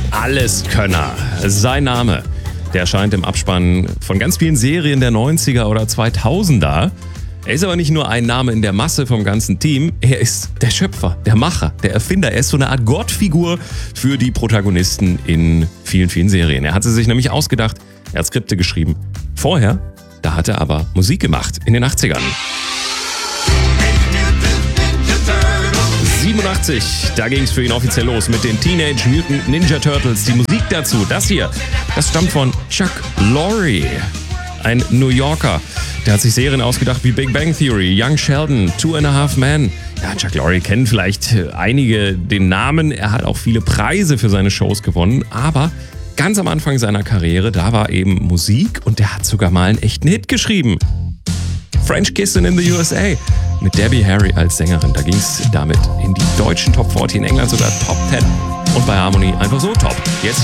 Alleskönner. Sein Name, der erscheint im Abspann von ganz vielen Serien der 90er oder 2000er. Er ist aber nicht nur ein Name in der Masse vom ganzen Team, er ist der Schöpfer, der Macher, der Erfinder. Er ist so eine Art Gottfigur für die Protagonisten in vielen, vielen Serien. Er hat sie sich nämlich ausgedacht, er hat Skripte geschrieben. Vorher, da hat er aber Musik gemacht, in den 80ern. 87, da ging es für ihn offiziell los mit den Teenage Mutant Ninja Turtles. Die Musik dazu, das hier, das stammt von Chuck Lorre, ein New Yorker. Der hat sich Serien ausgedacht wie Big Bang Theory, Young Sheldon, 2.5 Men. Ja, Chuck Lorre kennen vielleicht einige den Namen. Er hat auch viele Preise für seine Shows gewonnen. Aber ganz am Anfang seiner Karriere, da war eben Musik und der hat sogar mal einen echten Hit geschrieben. French Kissin' in the USA mit Debbie Harry als Sängerin. Da ging es damit in die deutschen Top 40, in England sogar Top 10 und bei Harmony einfach so top. Jetzt